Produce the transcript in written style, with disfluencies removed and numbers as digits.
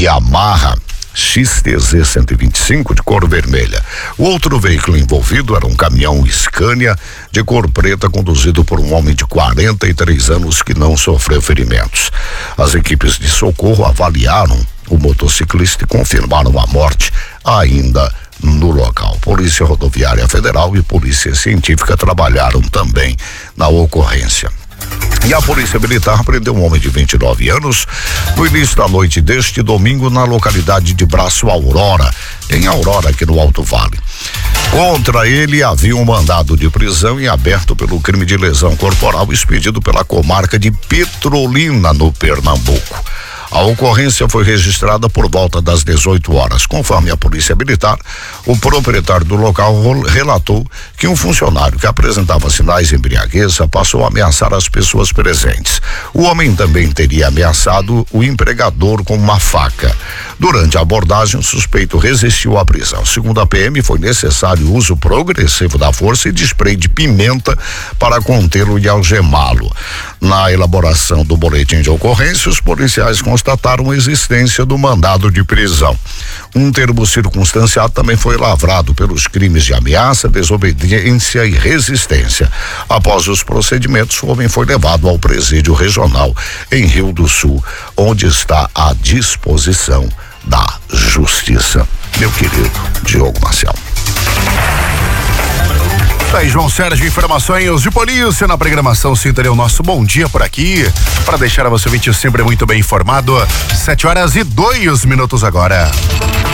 Yamaha XTZ 125 de cor vermelha. O outro veículo envolvido era um caminhão Scania de cor preta, conduzido por um homem de 43 anos que não sofreu ferimentos. As equipes de socorro avaliaram o motociclista e confirmaram a morte ainda no local. Polícia Rodoviária Federal e Polícia Científica trabalharam também na ocorrência. E a Polícia Militar prendeu um homem de 29 anos no início da noite deste domingo na localidade de Braço Aurora, em Aurora, aqui no Alto Vale. Contra ele havia um mandado de prisão em aberto pelo crime de lesão corporal expedido pela comarca de Petrolina, no Pernambuco. A ocorrência foi registrada por volta das 18 horas. Conforme a Polícia Militar, o proprietário do local relatou que um funcionário que apresentava sinais de embriagueza passou a ameaçar as pessoas presentes. O homem também teria ameaçado o empregador com uma faca. Durante a abordagem, o suspeito resistiu à prisão. Segundo a PM, foi necessário o uso progressivo da força e de spray de pimenta para contê-lo e algemá-lo. Na elaboração do boletim de ocorrência, os policiais constataram a existência do mandado de prisão. Um termo circunstanciado também foi lavrado pelos crimes de ameaça, desobediência e resistência. Após os procedimentos, o homem foi levado ao presídio regional em Rio do Sul, onde está à disposição da Justiça. Meu querido Diogo Marcel. Aí, João Sérgio, informações de polícia na programação. Sintonia o nosso bom dia por aqui, para deixar você ouvinte sempre muito bem informado. 7 horas e 2 minutos agora.